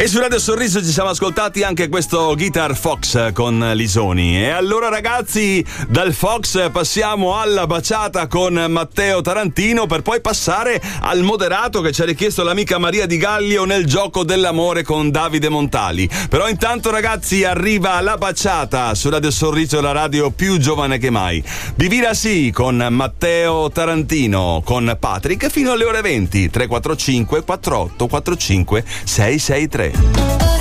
E su Radio Sorriso ci siamo ascoltati anche questo Guitar Fox con Lisoni. E allora ragazzi, dal Fox passiamo alla baciata con Matteo Tarantino, per poi passare al moderato che ci ha richiesto l'amica Maria Di Gallio nel gioco dell'amore con Davide Montali. Però intanto ragazzi arriva la baciata su Radio Sorriso, la radio più giovane che mai. Vivila sì con Matteo Tarantino, con Patrick fino alle ore 20. 345 48 45 663.